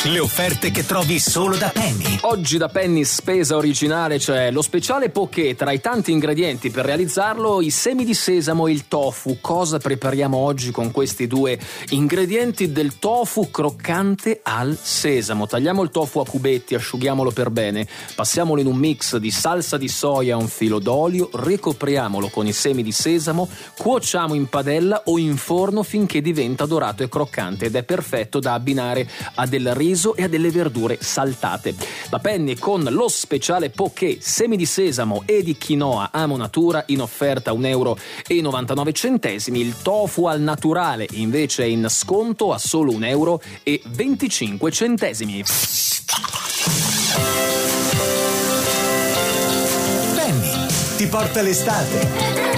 Le offerte che trovi solo da Penny. Oggi da Penny spesa originale c'è lo speciale poké. Tra i tanti ingredienti per realizzarlo, i semi di sesamo e il tofu. Cosa prepariamo oggi con questi due ingredienti? Del tofu croccante al sesamo. Tagliamo il tofu a cubetti, asciughiamolo per bene, passiamolo in un mix di salsa di soia e un filo d'olio, ricopriamolo con i semi di sesamo, cuociamo in padella o in forno finché diventa dorato e croccante ed è perfetto da abbinare a del riso e a delle verdure saltate. La Penny con lo speciale poké, semi di sesamo e di quinoa a monatura in offerta €1,99. Il tofu al naturale invece è in sconto a solo €1,25. Penny ti porta l'estate.